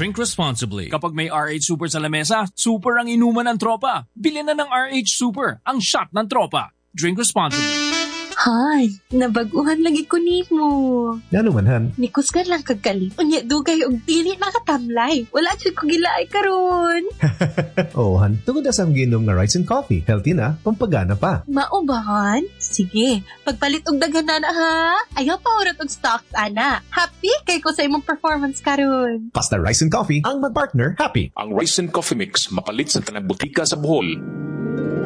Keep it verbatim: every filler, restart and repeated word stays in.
Drink responsibly. Kapag may R H Super sa lamesa, super ang inuman ng tropa. Bili na ng R H Super, ang shot ng tropa. Drink responsibly. Han, nabaguhan lagi ko nimo. Nga naman, Han. Nikusgan lang kagalit. Unya, dugay og dili nakatamlay. Wala siya ko gilaay karon. Oo, Han. Tungod asang ginom nga rice and coffee. Healthy na, pampagana pa. Mao ba, Han? Sige, pagpalit og daghan na ha. Ayaw pa urat og stocks, ana. Happy kay ko sa imong performance karon. Basta rice and coffee, ang mag-partner happy. Ang rice and coffee mix, mapalit sa tanang butika sa Bohol.